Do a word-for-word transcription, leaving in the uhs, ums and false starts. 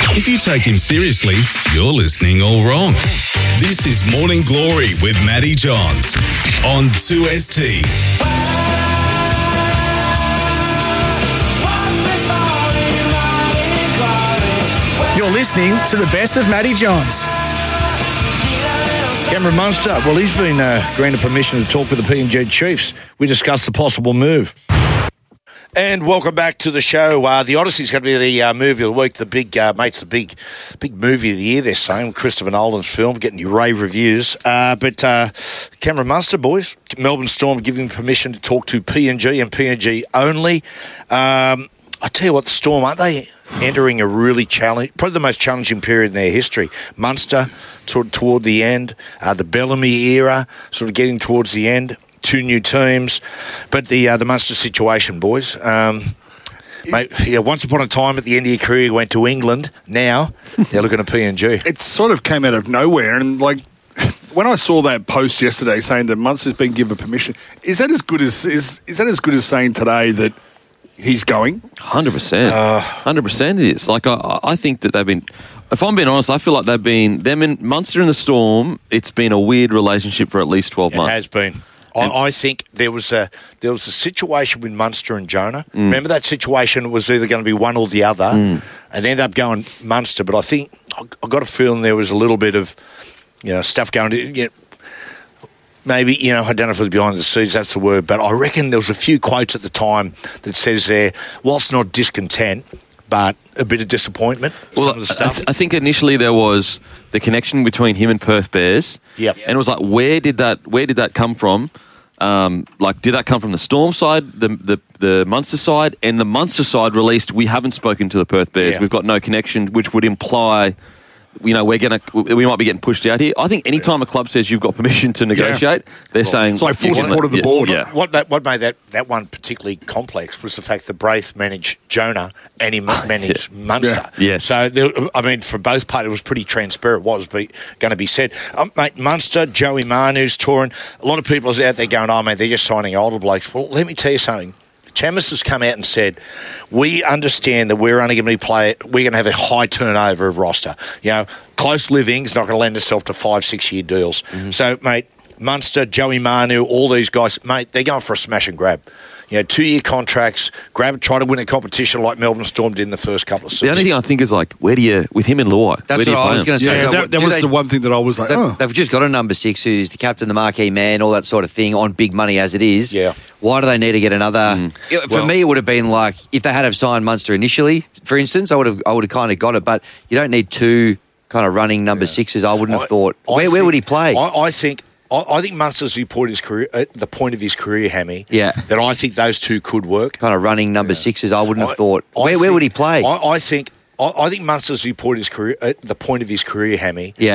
If you take him seriously, you're listening all wrong. This is Morning Glory with Matty Johns on two S T. You're listening to the best of Matty Johns. Cameron Munster, well, he's been uh, granted permission to talk with the P and G Chiefs. We discussed the possible move. And welcome back to the show. Uh, the Odyssey is going to be the uh, movie of the week. The big, uh, mates, the big big movie of the year, they're saying. Christopher Nolan's film, getting you rave reviews. Uh, but uh, Cameron Munster, boys, Melbourne Storm giving permission to talk to P and G and P and G only. Um, I tell you what, the Storm, aren't they entering a really challenge, probably the most challenging period in their history? Munster toward, toward the end, uh, the Bellamy era sort of getting towards the end. Two new teams, but the uh, the Munster situation, boys. Um, mate, yeah, once upon a time at the end of your career, you went to England. Now they're looking at P and G. It sort of came out of nowhere, and like when I saw that post yesterday saying that Munster's been given permission, is that as good as is is that as good as saying today that he's going? Hundred percent, hundred percent. It is. Like I, I think that they've been. If I'm being honest, I feel like they've been them in Munster and the Storm. It's been a weird relationship for at least twelve months. It has been. I, I think there was a there was a situation with Munster and Jonah. Mm. Remember that situation? It was either going to be one or the other, mm. and ended up going Munster. But I think I, I got a feeling there was a little bit of, you know, stuff going. To, you know, maybe you know I don't know if it was behind the scenes. That's the word. But I reckon there was a few quotes at the time that says there, whilst not discontent, but a bit of disappointment. Well, some of the stuff. I, th- I think initially there was the connection between him and Perth Bears. Yep. And it was like, where did that where did that come from? Um, like, did that come from the Storm side, the the, the Munster side, and the Munster side released, we haven't spoken to the Perth Bears. Yeah. We've got no connection, which would imply, you know, we're gonna we might be getting pushed out here. I think any time a club says you've got permission to negotiate, yeah. they're well, saying it's like full support of the yeah, board. Yeah. What that what made that, that one particularly complex was the fact that Braith managed Jonah and he managed yeah. Munster. Yeah. Yes. So there, I mean, for both parties, it was pretty transparent what was be, going to be said. Um, mate, Munster, Joey Manu's touring. A lot of people are out there going, "Oh man, they're just signing older blokes." Well, let me tell you something. Chamis has come out and said, we understand that we're only going to be play, we're going to have a high turnover of roster. You know, close living is not going to lend itself to five, six-year deals. Mm-hmm. So, mate, Munster, Joey Manu, all these guys, mate, they're going for a smash and grab. You know, two-year contracts, grab, try to win a competition like Melbourne Storm did in the first couple of seasons. The only thing I think is, like, where do you, with him and Luai, that's what I was going to say. Yeah, that, that was they, the one thing that I was like, they, oh. They've just got a number six who's the captain, the marquee man, all that sort of thing, on big money as it is. Yeah. Why do they need to get another? Mm. For well, me, it would have been like, if they had have signed Munster initially, for instance, I would have I would have kind of got it, but you don't need two kind of running number yeah. sixes, I wouldn't have I, thought. I where, think, where would he play? I, I think... I think Munster's the point of his career, at the point of his career, Hammy. Yeah. That I think those two could work. Kind of running number yeah. sixes, I wouldn't have I, thought. I where think, where would he play? I, I think I, I think Munster's the point of his career, at the point of his career, Hammy. Yeah.